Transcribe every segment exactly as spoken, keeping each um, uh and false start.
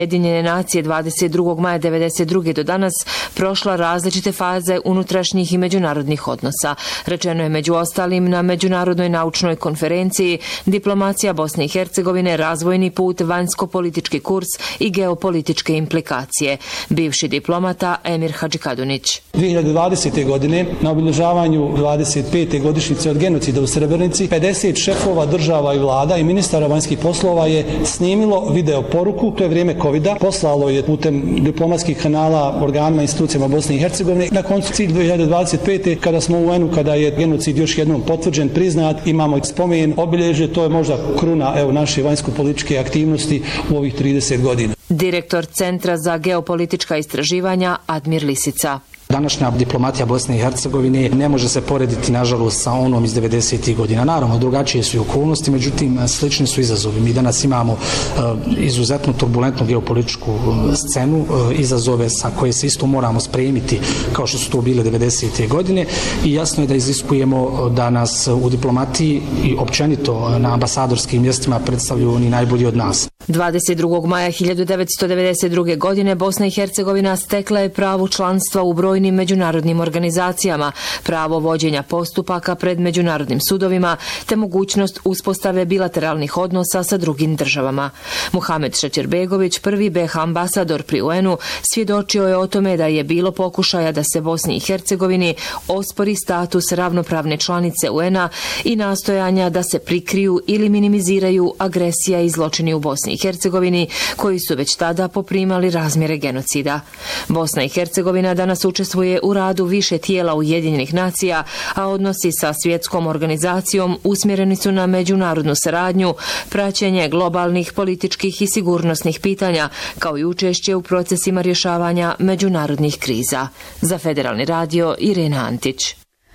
Ujedinjene nacije dvadeset drugog maja devedeset druge do danas prošla različite faze unutrašnjih i međunarodnih odnosa. Rečeno je među ostalim na Međunarodnoj naučnoj konferenciji Diplomacija Bosne i Hercegovine, razvojni put, vanjsko-politički kurs i geopolitičke implikacije. Bivši diplomata Emir Hadžikadunić. dvije hiljade dvadesete. godine na obilježavanju dvadeset pete godišnjice od genocida u Srebrenici pedeset šefova država i vlada i ministara vanjskih poslova je snimilo video poruku, to je vrijeme covida, poslalo je putem diplomatskih kanala organima i institucijama Bosne i Hercegovine. Na koncu cilj dvije hiljade dvadeset pete. kada smo u U N U, kada je genocid još jednom potvrđen, priznat, imamo i spomen, obilježje, to je možda kruna evo naše vanjsko-političke aktivnosti u ovih trideset godina. Direktor Centra za geopolitička istraživanja Admir Lisica. Današnja diplomatija Bosne i Hercegovine ne može se porediti, nažalost, sa onom iz devedesetih godina. Naravno, drugačije su i okolnosti, međutim, slični su izazovi. Mi danas imamo uh, izuzetno turbulentnu geopolitičku scenu, uh, izazove sa koje se isto moramo spremiti, kao što su to bile devedesete. godine i jasno je da iziskujemo da nas u diplomatiji i općenito na ambasadorskim mjestima predstavljaju oni najbolji od nas. dvadeset drugog maja hiljadu devetsto devedeset druge. godine Bosna i Hercegovina stekla je pravo članstva u brojnim međunarodnim organizacijama, pravo vođenja postupaka pred međunarodnim sudovima te mogućnost uspostave bilateralnih odnosa sa drugim državama. Muhamed Šećerbegović, prvi B iH ambasador pri U N U, svjedočio je o tome da je bilo pokušaja da se Bosni i Hercegovini ospori status ravnopravne članice U N A i nastojanja da se prikriju ili minimiziraju agresija i zločini u Bosni i Hercegovini, koji su već tada poprimali razmjere genocida. Bosna i Hercegovina danas učestvuje u radu više tijela Ujedinjenih nacija, a odnosi sa svjetskom organizacijom usmjereni su na međunarodnu saradnju, praćenje globalnih političkih i sigurnosnih pitanja, kao i učešće u procesima rješavanja međunarodnih kriza. Za Federalni radio, Irena Antić.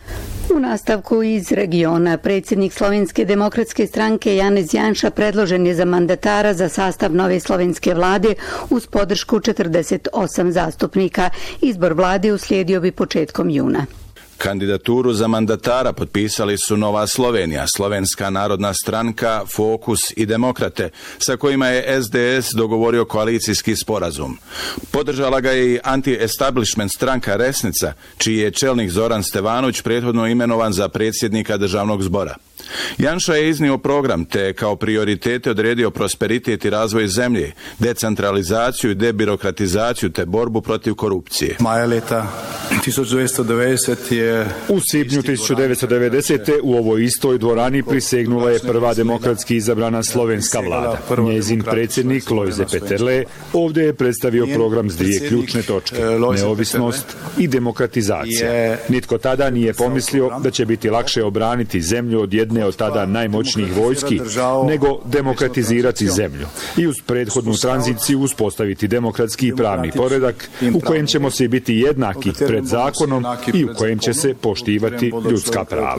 U nastavku iz regiona, predsjednik Slovenske demokratske stranke Janez Janša predložen je za mandatara za sastav nove slovenske vlade uz podršku četrdeset osam zastupnika. Izbor vlade uslijedio bi početkom juna. Kandidaturu za mandatara potpisali su Nova Slovenija, Slovenska narodna stranka, Fokus i Demokrate, sa kojima je S D S dogovorio koalicijski sporazum. Podržala ga je i anti-establishment stranka Resnica, čiji je čelnik Zoran Stevanović prethodno imenovan za predsjednika državnog zbora. Janša je iznio program te kao prioritete odredio prosperitet i razvoj zemlje, decentralizaciju i debirokratizaciju te borbu protiv korupcije. Maja leta tisoč devetsto devedeset je... U svibnju tisuću devetsto devedesete. u ovoj istoj dvorani prisegnula je prva demokratski izabrana slovenska vlada. Njezin predsjednik Lojze Peterle ovdje je predstavio program s dvije ključne točke, neovisnost i demokratizacija. Nitko tada nije pomislio da će biti lakše obraniti zemlju od jedne od tada najmoćnijih vojski, nego demokratizirati zemlju i uz prethodnu tranziciju uspostaviti demokratski i pravni poredak u kojem ćemo se biti jednaki pred zakonom i u kojem će se poštivati ljudska prava.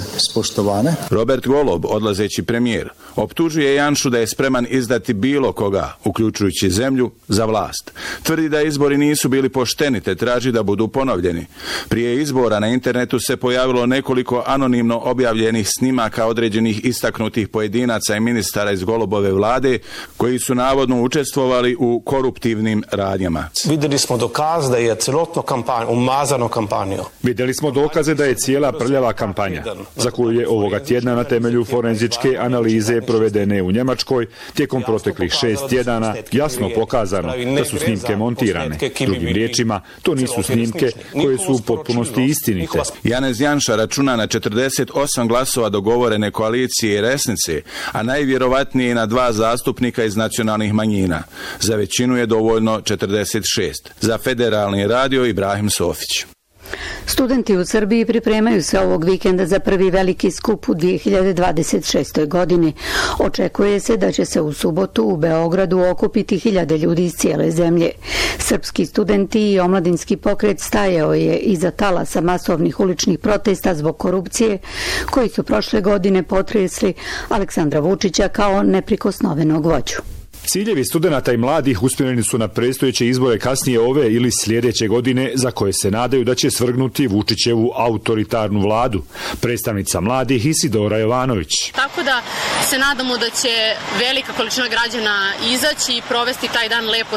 Robert Golob, odlazeći premijer, optužuje Janšu da je spreman izdati bilo koga, uključujući zemlju, za vlast. Tvrdi da izbori nisu bili pošteni te traži da budu ponovljeni. Prije izbora na internetu se pojavilo nekoliko anonimno objavljenih snimaka određenih istaknutih pojedinaca i ministara iz Golobove vlade koji su navodno učestvovali u koruptivnim radnjama. Vidjeli smo dokaz da je celotno kampanju, umazano kampanju. Vidjeli smo dokaze da je cijela prljava kampanja, za koju je ovoga tjedna na temelju forenzičke analize provedene u Njemačkoj tijekom proteklih šest tjedana jasno pokazano da su snimke montirane. Drugim riječima, to nisu snimke koje su u potpunosti istinite. Janez Janša računa na četrdeset osam glasova dogovorene koalicije i Resnice, a najvjerovatnije na dva zastupnika iz nacionalnih manjina. Za većinu je dovoljno četrdeset šest. Za Federalni radio, Ibrahim Sofić. Studenti u Srbiji pripremaju se ovog vikenda za prvi veliki skup u dvije hiljade dvadeset šestoj. godini. Očekuje se da će se u subotu u Beogradu okupiti hiljade ljudi iz cijele zemlje. Srpski studenti i omladinski pokret stajao je iza talasa masovnih uličnih protesta zbog korupcije, koji su prošle godine potresli Aleksandra Vučića kao neprikosnovenog vođu. Ciljevi studenata i mladih usmjereni su na predstojeće izbore kasnije ove ili sljedeće godine, za koje se nadaju da će svrgnuti Vučićevu autoritarnu vladu. Predstavnica mladih Isidora Jovanović. Tako da se nadamo da će velika količina građana izaći i provesti taj dan lepo